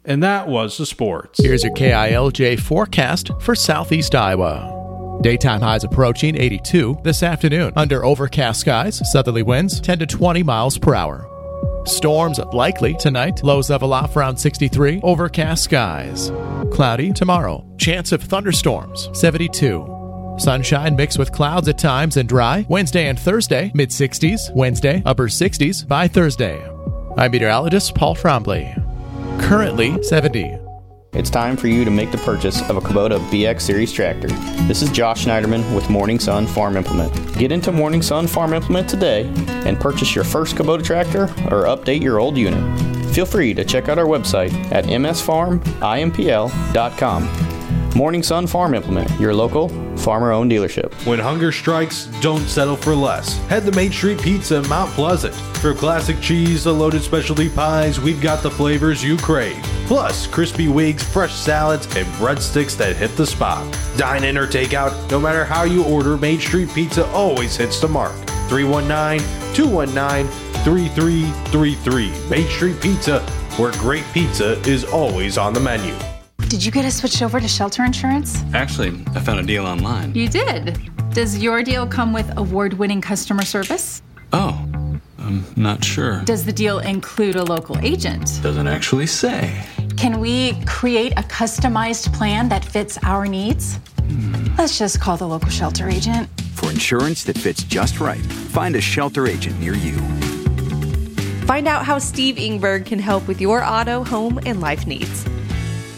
And that was the sports. Here's your KILJ forecast for southeast Iowa. Daytime highs approaching 82 this afternoon. Under overcast skies, southerly winds 10 to 20 miles per hour. Storms likely tonight. Lows level off around 63. Overcast skies. Cloudy tomorrow. Chance of thunderstorms 72. Sunshine mixed with clouds at times and dry. Wednesday and Thursday mid-60s. Wednesday upper 60s by Thursday. I'm meteorologist Paul Trombley. Currently 70. It's time for you to make the purchase of a Kubota BX Series tractor. This is Josh Schneiderman with Morning Sun Farm Implement. Get into Morning Sun Farm Implement today and purchase your first Kubota tractor or update your old unit. Feel free to check out our website at msfarmimpl.com. Morning Sun Farm Implement, your local farmer-owned dealership. When hunger strikes, don't settle for less. Head to Main Street Pizza in Mount Pleasant. For classic cheese to loaded specialty pies, we've got the flavors you crave. Plus, crispy wigs, fresh salads, and breadsticks that hit the spot. Dine in or take out, no matter how you order, Main Street Pizza always hits the mark. 319-219-3333. Main Street Pizza, where great pizza is always on the menu. Did you get us switched over to shelter insurance? Actually, I found a deal online. You did? Does your deal come with award-winning customer service? Oh, I'm not sure. Does the deal include a local agent? Doesn't actually say. Can we create a customized plan that fits our needs? Let's just call the local shelter agent. For insurance that fits just right, find a shelter agent near you. Find out how Steve Ingberg can help with your auto, home, and life needs.